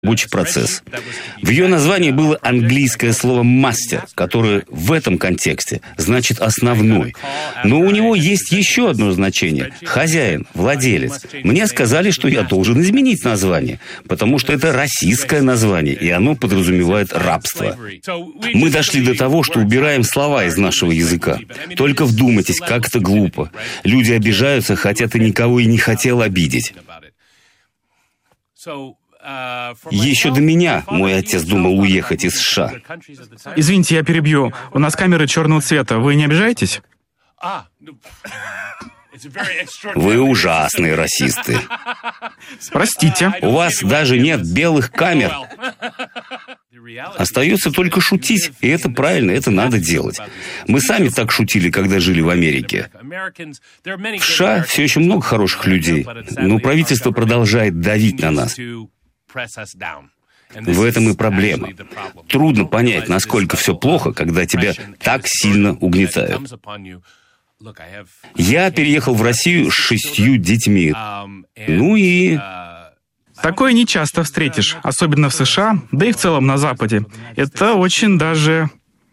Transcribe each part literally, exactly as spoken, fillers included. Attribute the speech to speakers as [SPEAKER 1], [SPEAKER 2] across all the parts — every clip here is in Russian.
[SPEAKER 1] рабочий процесс. В ее названии было английское слово «мастер», которое в этом контексте значит «основной». Но у него есть еще одно значение – «хозяин», «владелец». Мне сказали, что я должен изменить название, потому что это российское название, и оно подразумевает рабство. Мы дошли до того, что убираем слова из нашего языка. Только вдумайтесь, как это глупо. Люди обижаются, хотя ты никого и не хотел обидеть. Еще до меня мой отец думал уехать из США.
[SPEAKER 2] Извините, я перебью. У нас камеры черного цвета. Вы не обижаетесь?
[SPEAKER 1] Вы ужасные расисты.
[SPEAKER 2] Простите.
[SPEAKER 1] У вас даже нет белых камер. Остается только шутить, и это правильно, это надо делать. Мы сами так шутили, когда жили в Америке. В США все еще много хороших людей, но правительство продолжает давить на нас. В этом и проблема. Трудно понять, насколько все плохо, когда тебя так сильно угнетают. Я переехал в Россию с шестью детьми. Ну и...
[SPEAKER 2] Такое не часто встретишь, особенно в США, да и в целом на Западе. Это очень даже...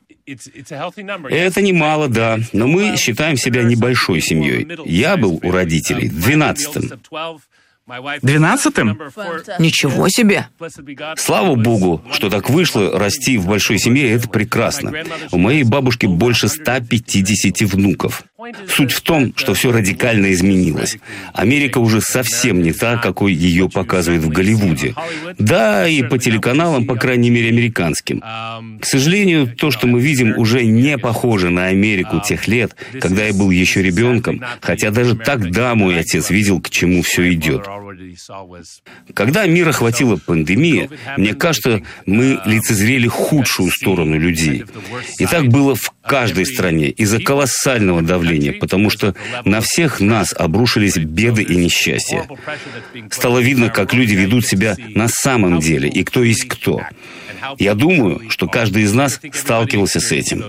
[SPEAKER 1] Это немало, да, но мы считаем себя небольшой семьей. Я был у родителей двенадцатым.
[SPEAKER 2] Двенадцатым?
[SPEAKER 3] Ничего себе!
[SPEAKER 1] Слава богу, что так вышло, расти в большой семье – это прекрасно. У моей бабушки больше ста пятидесяти внуков. Суть в том, что все радикально изменилось. Америка уже совсем не та, какой ее показывают в Голливуде. Да, и по телеканалам, по крайней мере, американским. К сожалению, то, что мы видим, уже не похоже на Америку тех лет, когда я был еще ребенком, хотя даже тогда мой отец видел, к чему все идет. Когда мир охватила пандемия, мне кажется, мы лицезрели худшую сторону людей. И так было в каждой стране из-за колоссального давления, потому что на всех нас обрушились беды и несчастья. Стало видно, как люди ведут себя на самом деле и кто есть кто. Я думаю, что каждый из нас сталкивался с этим.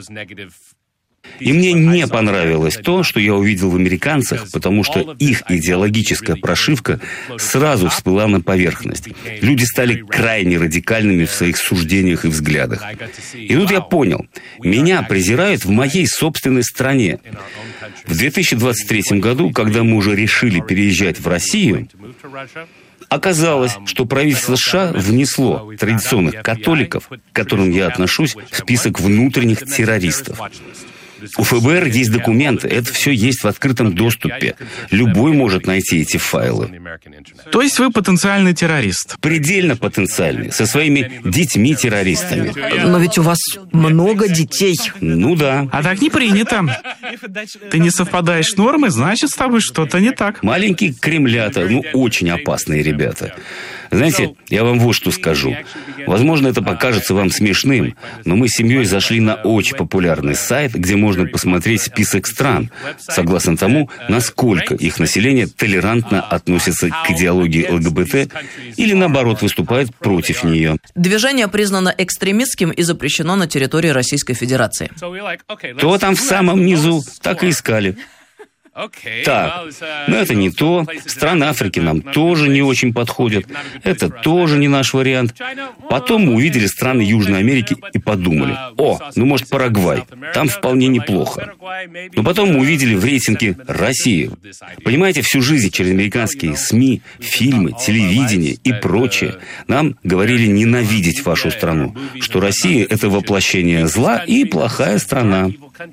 [SPEAKER 1] И мне не понравилось то, что я увидел в американцах, потому что их идеологическая прошивка сразу всплыла на поверхность. Люди стали крайне радикальными в своих суждениях и взглядах. И тут я понял, меня презирают в моей собственной стране. В две тысячи двадцать третьем году, когда мы уже решили переезжать в Россию, оказалось, что правительство США внесло традиционных католиков, к которым я отношусь, в список внутренних террористов. У эф бэ эр есть документы, это все есть в открытом доступе. Любой может найти эти файлы.
[SPEAKER 2] То есть вы потенциальный террорист?
[SPEAKER 1] Предельно потенциальный, со своими детьми-террористами.
[SPEAKER 3] Но ведь у вас много детей.
[SPEAKER 1] Ну да.
[SPEAKER 2] А так не принято. Ты не совпадаешь с нормой, значит, с тобой что-то не так.
[SPEAKER 1] Маленькие кремлята, ну очень опасные ребята. Знаете, я вам вот что скажу. Возможно, это покажется вам смешным, но мы с семьей зашли на очень популярный сайт, где можно посмотреть список стран, согласно тому, насколько их население толерантно относится к идеологии эл гэ бэ тэ или, наоборот, выступает против нее.
[SPEAKER 3] Движение признано экстремистским и запрещено на территории Российской Федерации.
[SPEAKER 1] То там в самом низу, так и искали. Так, но это не то. Страны Африки нам тоже не очень подходят. Это тоже не наш вариант. Потом мы увидели страны Южной Америки и подумали, о, ну может Парагвай, там вполне неплохо. Но потом мы увидели в рейтинге Россию. Понимаете, всю жизнь через американские СМИ, фильмы, телевидение и прочее нам говорили ненавидеть вашу страну, что Россия – это воплощение зла и плохая страна.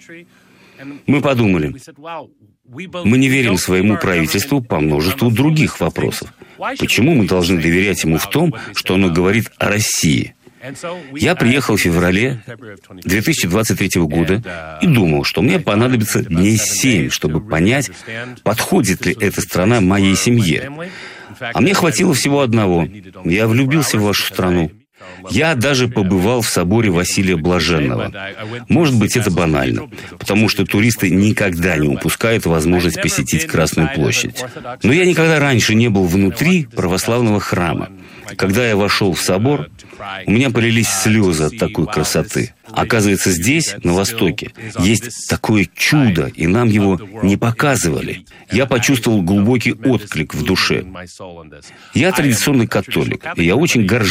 [SPEAKER 1] Мы подумали, мы не верим своему правительству по множеству других вопросов. Почему мы должны доверять ему в том, что оно говорит о России? Я приехал в феврале две тысячи двадцать третьего года и думал, что мне понадобится дней семь, чтобы понять, подходит ли эта страна моей семье. А мне хватило всего одного. Я влюбился в вашу страну. Я даже побывал в соборе Василия Блаженного. Может быть, это банально, потому что туристы никогда не упускают возможность посетить Красную площадь. Но я никогда раньше не был внутри православного храма. Когда я вошел в собор, у меня полились слезы от такой красоты. Оказывается, здесь, на Востоке, есть такое чудо, и нам его не показывали. Я почувствовал глубокий отклик в душе. Я традиционный католик, и я очень горжусь